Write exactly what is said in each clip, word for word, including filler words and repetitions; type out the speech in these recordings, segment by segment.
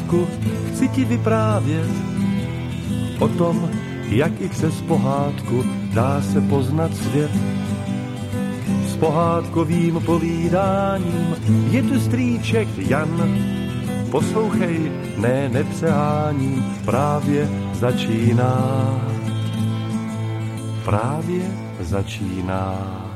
pohádku chci ti vyprávět o tom, jak i přes pohádku dá se poznat svět. S pohádkovým povídáním je tu strýček Jan. Poslouchej, ne, nepřeháním, právě začíná. Právě začíná.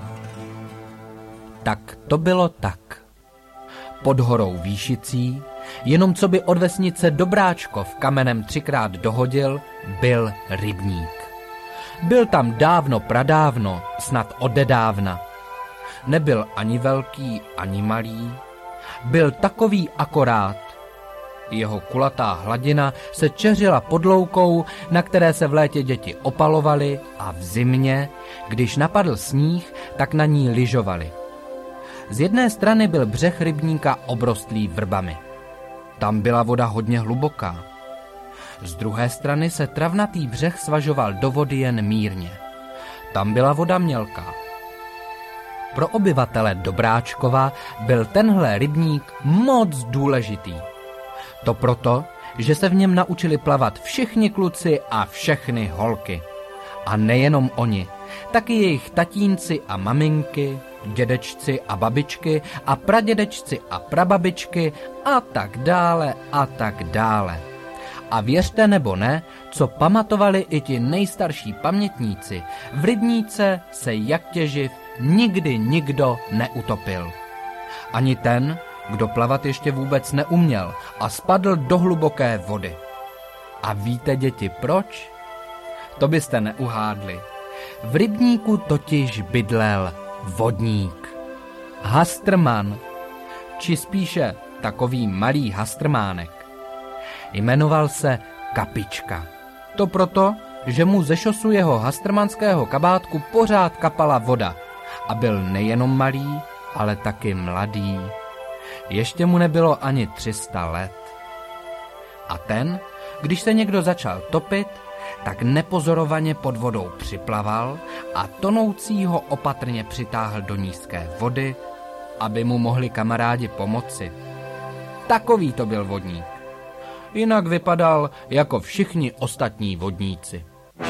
Tak to bylo tak. Pod horou Výšicí, jenom co by od vesnice Dobráčkov kamenem třikrát dohodil, byl rybník. Byl tam dávno pradávno, snad odedávna. Nebyl ani velký, ani malý. Byl takový akorát. Jeho kulatá hladina se čeřila pod loukou, na které se v létě děti opalovaly a v zimě, když napadl sníh, tak na ní lyžovali. Z jedné strany byl břeh rybníka obrostlý vrbami. Tam byla voda hodně hluboká. Z druhé strany se travnatý břeh svažoval do vody jen mírně. Tam byla voda mělká. Pro obyvatele Dobráčkova byl tenhle rybník moc důležitý. To proto, že se v něm naučili plavat všichni kluci a všechny holky. A nejenom oni, taky jejich tatínci a maminky, dědečci a babičky a pradědečci a prababičky a tak dále a tak dále. A věřte nebo ne, co pamatovali i ti nejstarší pamětníci, v rybníce se jak těživ nikdy nikdo neutopil. Ani ten, kdo plavat ještě vůbec neuměl a spadl do hluboké vody. A víte, děti, proč? To byste neuhádli. V rybníku totiž bydlel vodník. Hastrman, či spíše takový malý hastrmánek. Jmenoval se Kapička. To proto, že mu ze šosu jeho hastrmanského kabátku pořád kapala voda a byl nejenom malý, ale taky mladý. Ještě mu nebylo ani tři sta let. A ten, když se někdo začal topit, tak nepozorovaně pod vodou připlaval a tonoucího opatrně přitáhl do nízké vody, aby mu mohli kamarádi pomoci. Takový to byl vodník. Jinak vypadal jako všichni ostatní vodníci.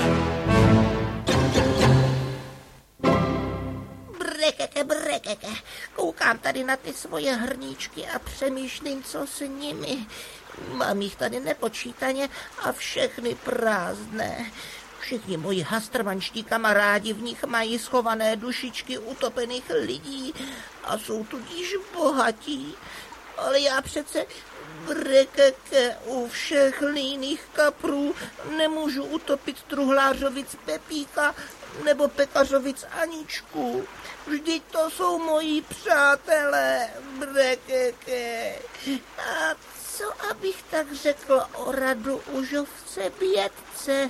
Brekeke, brekeke, koukám tady na ty svoje hrníčky a přemýšlím, co s nimi. Mám jich tady nepočítaně a všechny prázdné. Všichni moji hastrmanští kamarádi v nich mají schované dušičky utopených lidí a jsou tudíž bohatí. Ale já přece, brekeke, u všech líných kaprů nemůžu utopit truhlářovic Pepíka nebo pekařovic Aničku. Vždyť to jsou moji přátelé, brekeke. A co abych tak řekl o radu užovce Bětce?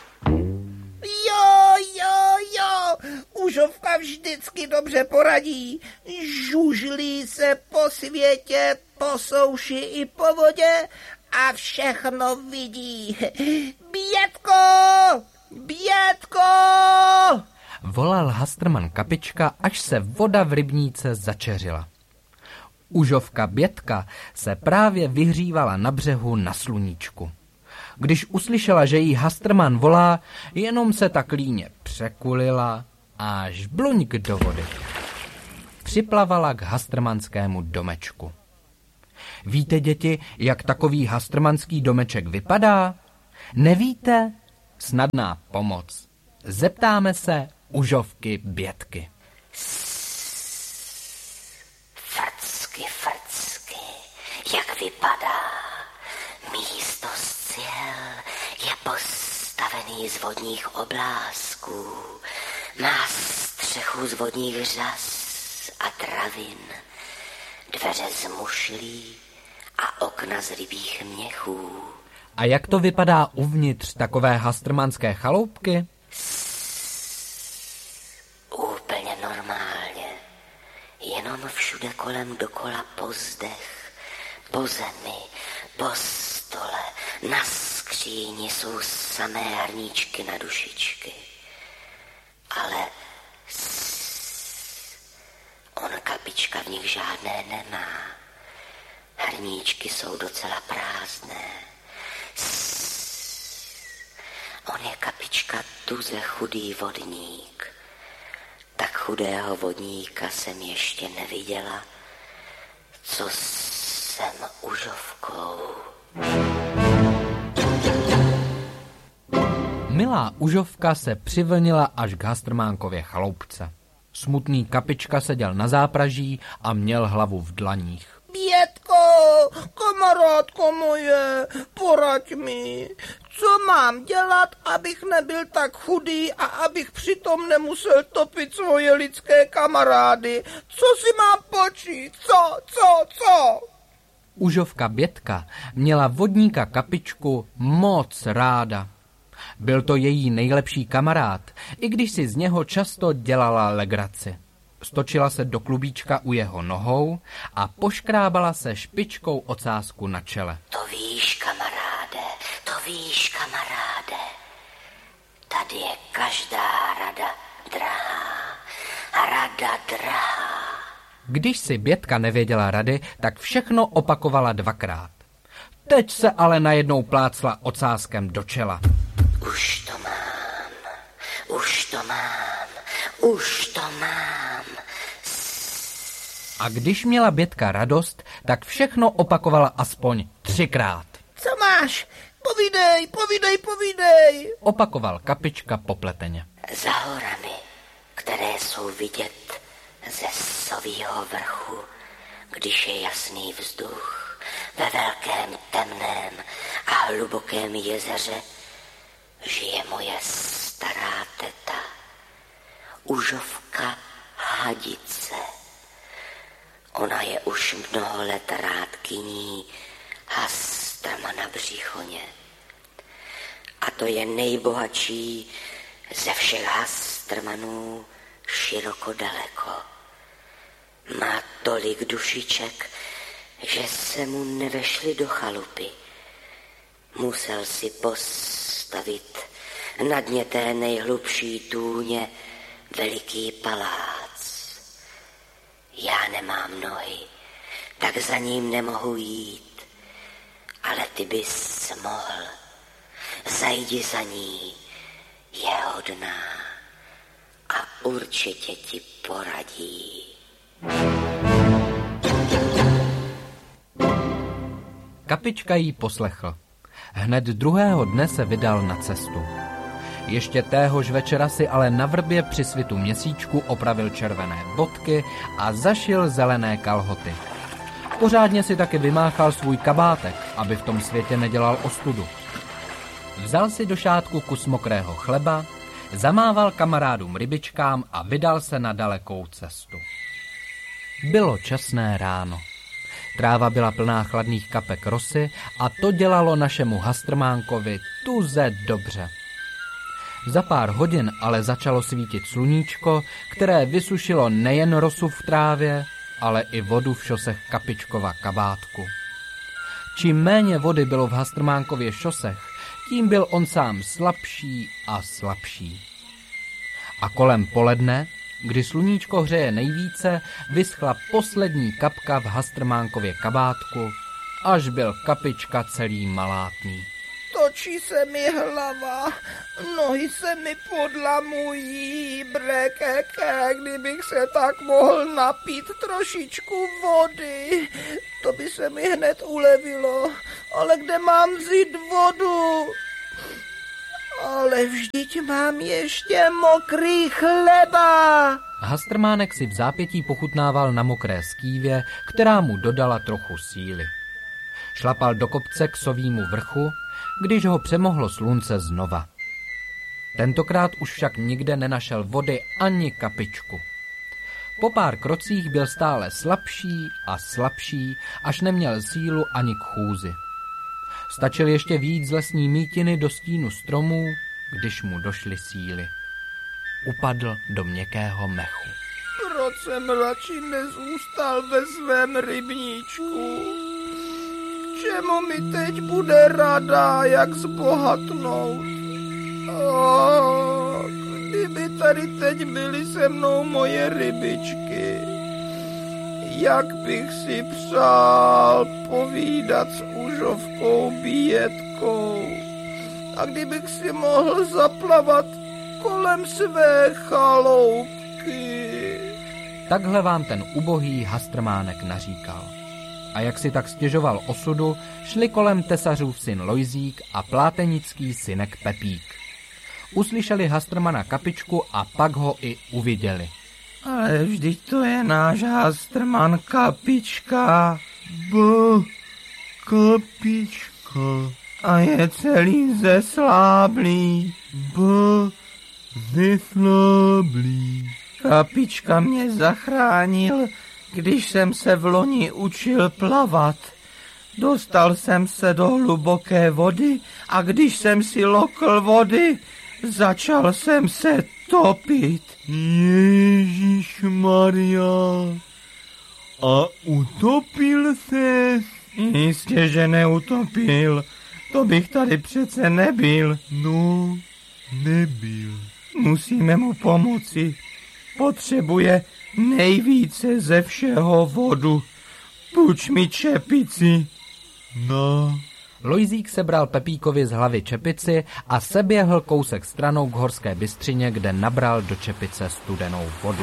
Jo, jo, jo, užovka vždycky dobře poradí. Žužlí se po světě, po souši i po vodě a všechno vidí. Bětko! Bětko! Volal hastrman Kapička, až se voda v rybníce začeřila. Užovka Bětka se právě vyhřívala na břehu na sluníčku. Když uslyšela, že jí hastrman volá, jenom se tak líně překulila a žbluňk do vody. Připlavala k hastrmanskému domečku. Víte, děti, jak takový hastrmanský domeček vypadá? Nevíte? Snadná pomoc. Zeptáme se Užovky Bětky. Frcky, frcky, jak vypadá? Místo z cihel je postavený z vodních oblázků. Má střechu z vodních řas a travin, dveře z mušlí a okna z rybích měchů. A jak to vypadá uvnitř takové hastrmanské chaloupky? Úplně normálně. Jenom všude kolem dokola po zdech, po zemi, po stole, na skříni jsou samé hrníčky na dušičky. Ale on Kapička v nich žádné nemá. Hrníčky jsou docela prázdné. tuze chudý vodník. Tak chudého vodníka jsem ještě neviděla, co jsem užovkou. Milá užovka se přivlnila až k Hastrmánkově chaloupce. Smutný Kapička seděl na zápraží a měl hlavu v dlaních. Bětko, kamarádko moje, poraď mi, co mám dělat, abych nebyl tak chudý a abych přitom nemusel topit svoje lidské kamarády. Co si mám počít? Co, co, co? Užovka Bětka měla vodníka Kapičku moc ráda. Byl to její nejlepší kamarád, i když si z něho často dělala legraci. Stočila se do klubíčka u jeho nohou a poškrábala se špičkou ocásku na čele. To víš, kamaráde, to víš, kamaráde. Tady je každá rada drahá, rada drahá. Když si Bětka nevěděla rady, tak všechno opakovala dvakrát. Teď se ale najednou plácla ocáskem do čela. Už to mám, už to mám, už to mám. A když měla Bětka radost, tak všechno opakovala aspoň třikrát. Co máš? Povídej, povídej, povídej. Opakoval Kapička popleteně. Za horami, které jsou vidět ze Sovýho vrchu, když je jasný vzduch, ve velkém temném a hlubokém jezeře, žije moje stará teta, užovka Hadice. Ona je už mnoho let rádkyní Hastrma na Břichoně. A to je nejbohatší ze všech Hastrmanů široko daleko. Má tolik dušiček, že se mu nevešly do chalupy. Musel si postavit na dně té nejhlubší tůně veliký palác. Já nemám nohy, tak za ním nemohu jít, ale ty bys mohl. Zajdi za ní, je hodná a určitě ti poradí. Kapička jí poslechl. Hned druhého dne se vydal na cestu. Ještě téhož večera si ale na vrbě při svitu měsíčku opravil červené bodky a zašil zelené kalhoty. Pořádně si taky vymáchal svůj kabátek, aby v tom světě nedělal ostudu. Vzal si do šátku kus mokrého chleba, zamával kamarádům rybičkám a vydal se na dalekou cestu. Bylo časné ráno. Tráva byla plná chladných kapek rosy a to dělalo našemu Hastrmánkovi tuze dobře. Za pár hodin ale začalo svítit sluníčko, které vysušilo nejen rosu v trávě, ale i vodu v šosech Kapičkova kabátku. Čím méně vody bylo v Hastrmánkově šosech, tím byl on sám slabší a slabší. A kolem poledne, kdy sluníčko hřeje nejvíce, vyschla poslední kapka v Hastrmánkově kabátku, až byl Kapička celý malátný. Točí se mi hlava, nohy se mi podlamují, brekeke, kdybych se tak mohl napít trošičku vody, to by se mi hned ulevilo, ale kde mám vzít vodu? Ale vždyť mám ještě mokrý chleba. Hastrmánek si v zápětí pochutnával na mokré skývě, která mu dodala trochu síly. Šlapal do kopce k Sovýmu vrchu, když ho přemohlo slunce znova. Tentokrát už však nikde nenašel vody ani kapičku. Po pár krocích byl stále slabší a slabší, až neměl sílu ani k chůzi. Stačil ještě vyjít z lesní mýtiny do stínu stromů, když mu došly síly. Upadl do měkkého mechu. Proč jsem radši nezůstal ve svém rybníčku? Čemu mi teď bude rada, jak zbohatnout? Oh, kdyby tady teď byly se mnou moje rybičky, jak bych si přál povídat s užovkou Bětkou. A kdybych si mohl zaplavat kolem své chaloupky. Takhle vám ten ubohý Hastrmánek naříkal. A jak si tak stěžoval osudu, šli kolem tesařův syn Lojzík a plátenický synek Pepík. Uslyšeli Hastrmana Kapičku a pak ho i uviděli. Ale vždyť to je náš Hastrman Kapička. Bo, Kapička. A je celý zesláblý. Bo, zesláblý. Kapička mě zachránil, když jsem se v loni učil plavat. Dostal jsem se do hluboké vody a když jsem si lokl vody, začal jsem se topit. Ježišmarja, a utopil ses? Jistě, že neutopil. To bych tady přece nebyl. No, nebyl. Musíme mu pomoci. Potřebuje nejvíce ze všeho vodu. Půjč mi čepici. No. Lojzík sebral Pepíkovi z hlavy čepici a seběhl kousek stranou k horské bystřině, kde nabral do čepice studenou vodu.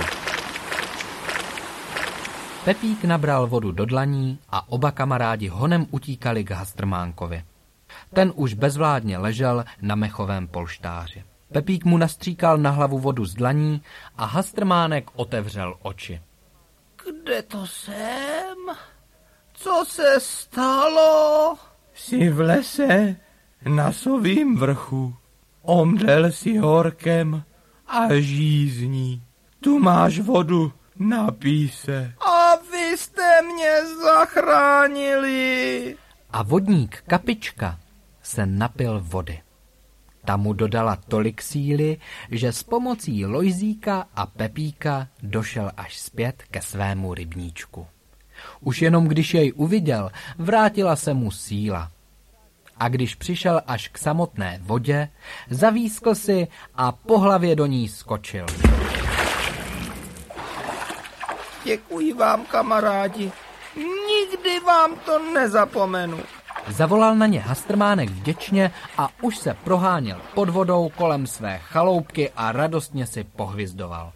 Pepík nabral vodu do dlaní a oba kamarádi honem utíkali k Hastrmánkovi. Ten už bezvládně ležel na mechovém polštáři. Pepík mu nastříkal na hlavu vodu z dlaní a Hastrmánek otevřel oči. Kde to jsem? Co se stalo? Jsi v lese na Sovým vrchu. Omdlel si horkem a žízní. Tu máš vodu, napij se. A vy jste mě zachránili. A vodník Kapička se napil vody. Ta mu dodala tolik síly, že s pomocí Lojzíka a Pepíka došel až zpět ke svému rybníčku. Už jenom když jej uviděl, vrátila se mu síla. A když přišel až k samotné vodě, zavískl si a po hlavě do ní skočil. Děkuji vám, kamarádi. Nikdy vám to nezapomenu. Zavolal na ně Hastrmánek vděčně a už se proháněl pod vodou kolem své chaloupky a radostně si pohvizdoval.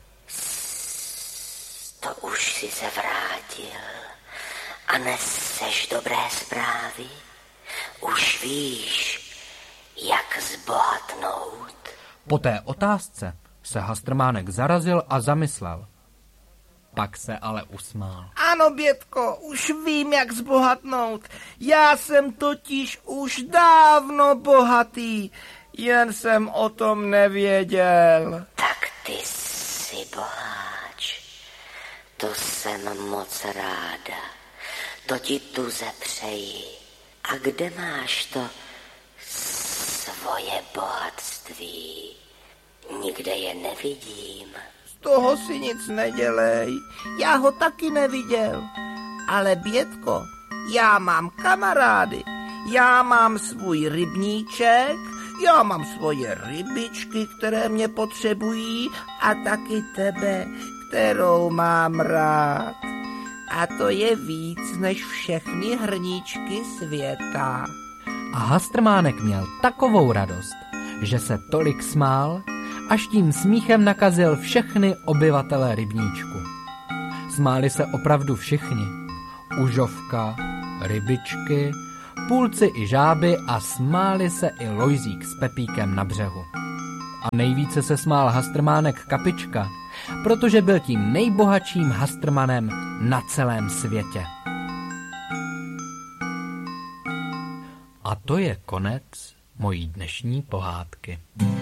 To už si se vrátil a neseš dobré zprávy. Už víš, jak zbohatnout. Po té otázce se Hastrmánek zarazil a zamyslel. Pak se ale usmál. Ano, Bětko, už vím, jak zbohatnout. Já jsem totiž už dávno bohatý, jen jsem o tom nevěděl. Tak ty jsi boháč. To jsem moc ráda. To ti tuze přeji. A kde máš to svoje bohatství? Nikde je nevidím. Z toho si nic nedělej. Já ho taky neviděl. Ale Bětko, já mám kamarády. Já mám svůj rybníček, já mám svoje rybičky, které mě potřebují a taky tebe, kterou mám rád. A to je víc než všechny hrníčky světa. A Hastrmánek měl takovou radost, že se tolik smál, až tím smíchem nakazil všechny obyvatele rybníčku. Smáli se opravdu všichni. Užovka, rybičky, půlci i žáby a smáli se i Lojzík s Pepíkem na břehu. A nejvíce se smál Hastrmánek Kapička, protože byl tím nejbohatším Hastrmanem na celém světě. A to je konec mojí dnešní pohádky.